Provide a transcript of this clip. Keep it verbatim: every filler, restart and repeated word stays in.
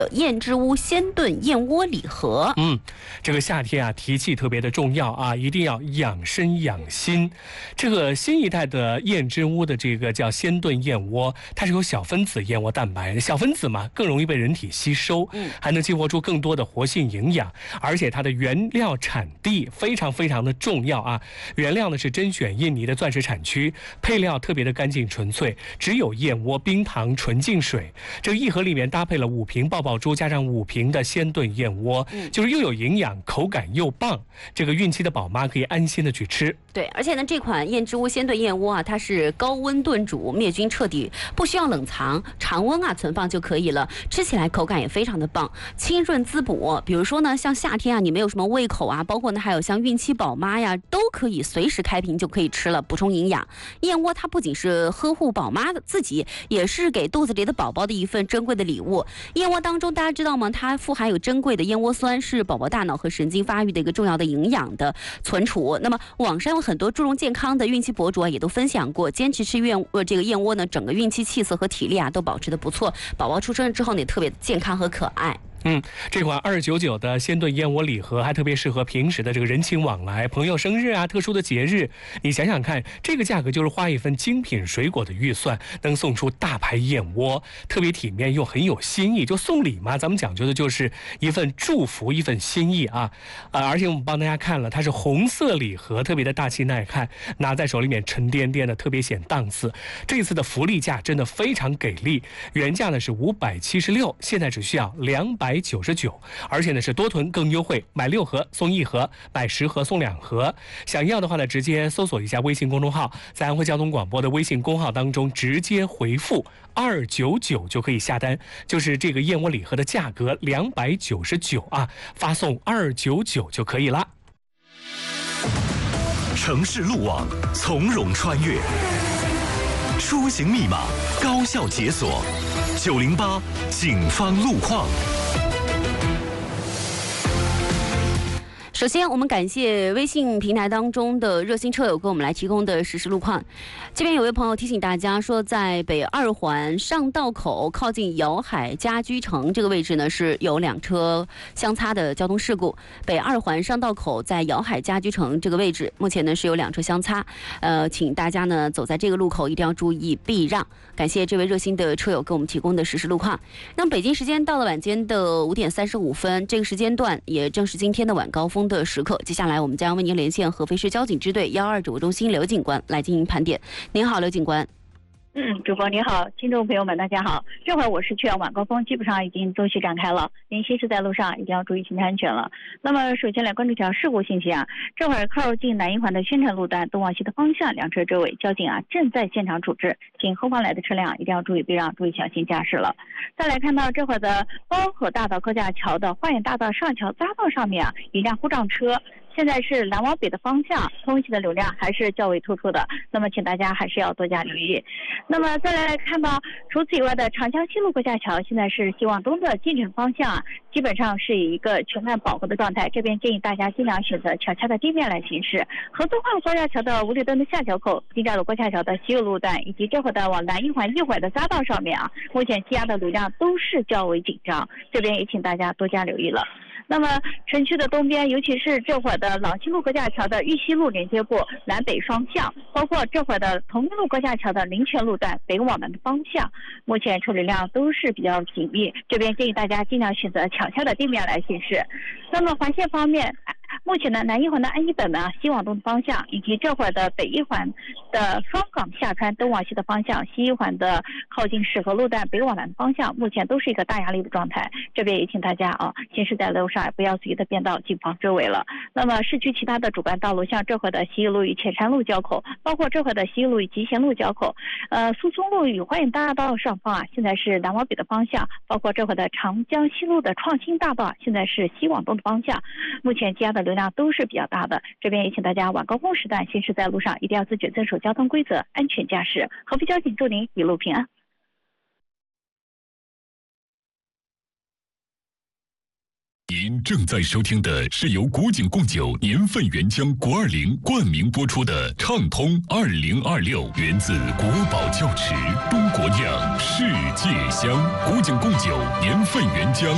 燕之屋鲜炖燕窝礼盒。 嗯，这个夏天啊，提气特别的重要啊，一定要养生养心。这个新一代的燕之屋的这个叫鲜炖燕窝，它是有小分子燕窝蛋白的，小分子嘛更容易被人体吸收，嗯，还能激活出更多的活性营养，而且它的原料产地非常非常的重要啊。原料呢是甄选印尼的钻石产区，配料特别的干净纯粹，只有燕窝、冰糖、纯净水。这个一盒里面搭配了五瓶爆爆珠，加上五瓶的鲜炖燕窝，嗯，就是又有营养，口感又棒。这个孕期的宝妈可以安心的去吃。 对，而且呢，这款燕之屋鲜炖燕窝啊，它是高温炖煮，灭菌彻底，不需要冷藏，常温啊存放就可以了。吃起来口感也非常的棒，清润滋补。比如说呢，像夏天啊，你没有什么胃口啊，包括呢还有像孕期宝妈呀，都可以随时开瓶就可以吃了，补充营养。燕窝它不仅是呵护宝妈的自己，也是给肚子里的宝宝的一份珍贵的礼物。燕窝当中大家知道吗？它富含有珍贵的燕窝酸，是宝宝大脑和神经发育的一个重要的营养的存储。那么网上有很多注重健康的孕期博主啊，也都分享过，坚持吃燕呃这个燕窝呢，整个孕期气色和体力啊都保持得不错，宝宝出生之后呢也特别健康和可爱。 嗯，这款二九九的鲜炖燕窝礼盒还特别适合平时的这个人情往来，朋友生日啊，特殊的节日，你想想看，这个价格就是花一份精品水果的预算，能送出大牌燕窝，特别体面又很有新意。就送礼嘛，咱们讲究的就是一份祝福，一份心意啊。呃，而且我们帮大家看了，它是红色礼盒，特别的大气耐看，拿在手里面沉甸甸的，特别显档次。这次的福利价真的非常给力，原价呢是五百七十六，现在只需要两百九十九，而且呢是多囤更优惠，买六盒送一盒，买十盒送两盒。想要的话呢，直接搜索一下微信公众号，在安徽交通广播的微信公号当中直接回复二九九就可以下单，就是这个燕窝礼盒的价格两百九十九啊，发送二九九就可以了。 城市路网从容穿越，出行密码高效解锁，九零八警方路况。 首先，我们感谢微信平台当中的热心车友给我们来提供的实时路况。这边有位朋友提醒大家说，在北二环上道口靠近瑶海家居城这个位置呢，是有两车相擦的交通事故。北二环上道口在瑶海家居城这个位置，目前呢是有两车相擦，呃，请大家呢走在这个路口一定要注意避让。感谢这位热心的车友给我们提供的实时路况。那么北京时间到了晚间的五点三十五分，这个时间段也正是今天的晚高峰的时刻。接下来我们将为您连线合肥市交警支队幺二指挥中心刘警官来进行盘点。您好，刘警官。 嗯，主播你好，听众朋友们大家好。这会儿我市去往晚高峰基本上已经陆续展开了，您行驶在路上一定要注意行车安全了。那么首先来关注一条事故信息啊，这会儿靠近南一环的宣城路段东往西的方向两车周围，交警啊正在现场处置，请后方来的车辆一定要注意避让，注意小心驾驶了。再来看到这会儿的包河大道高架桥的花园大道上桥匝道上面啊，一辆护障车。现在是南往北的方向，通行的流量还是较为突出的，那么请大家还是要多加留意。那么再来看到除此以外的长江西路高架桥，现在是西往东的进城方向啊，基本上是以一个全面保护的状态，这边建议大家尽量选择桥下的地面来行驶。合作化高架桥的五里墩的下桥口、金寨路高架桥的西右路段，以及这会的往南一环一环的匝道上面啊，目前积压的流量都是较为紧张，这边也请大家多加留意了。那么城区的东边，尤其是这会儿的朗西路高架桥的玉溪路连接部南北双向，包括这会儿的同一路高架桥的林泉路段北往南的方向，目前车流量都是比较紧密，这边建议大家尽量选择桥下的地面来行驶。那么环线方面，目前的南一环的安一本呢西往东的方向，以及这会儿的北一环的双港下穿东往西的方向，西一环的靠近市河路段北往南的方向，目前都是一个大压力的状态，这边也请大家啊行驶在路上不要随意的变道，谨防周围了。那么市区其他的主干道路，像这会儿的西一路与浅山路交口，包括这会儿的西一路与集贤路交口，呃苏松路与花园大道上方啊，现在是南往北的方向，包括这会儿的长江西路的创新大道，现在是西往东的方向，目前积压的流量都是比较大的，这边也请大家晚高峰时段行驶在路上一定要自觉遵守交通规则，安全驾驶。合肥交警祝您一路平安。 您正在收听的是由古井贡酒年份原浆国二零冠名播出的畅通二零二六，源自国宝窖池，中国酿，世界香。古井贡酒年份原浆